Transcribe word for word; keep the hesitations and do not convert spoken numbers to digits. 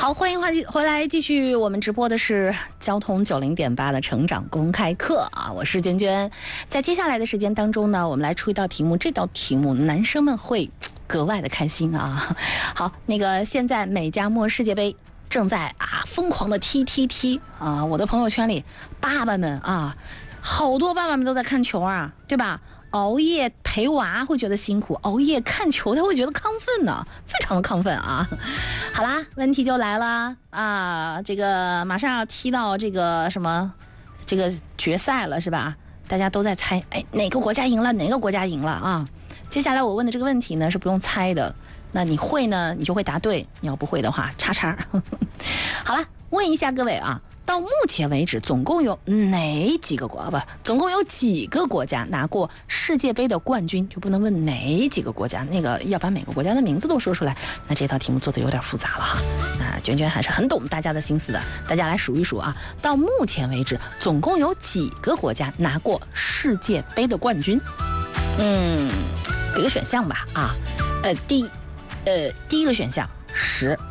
好，欢迎回回来，继续我们直播的是交通九零点八的成长公开课啊，我是娟娟。在接下来的时间当中呢，我们来出一道题目，这道题目男生们会格外的开心啊。好，那个现在美加墨世界杯正在啊疯狂的踢踢踢啊，我的朋友圈里爸爸们啊，好多爸爸们都在看球啊，对吧？熬夜陪娃会觉得辛苦，熬夜看球他会觉得亢奋呢，非常的亢奋啊。好啦，问题就来了啊，这个马上要踢到这个什么这个决赛了是吧？大家都在猜，哎，哪个国家赢了，哪个国家赢了啊？接下来我问的这个问题呢是不用猜的，那你会呢你就会答对，你要不会的话叉叉。好了，问一下各位啊，到目前为止总共有哪几个国不总共有几个国家拿过世界杯的冠军，就不能问哪几个国家，那个要把每个国家的名字都说出来，那这道题目做的有点复杂了哈。啊，娟娟还是很懂大家的心思的，大家来数一数啊，到目前为止总共有几个国家拿过世界杯的冠军？嗯，给个选项吧啊，呃第呃第一个选项十。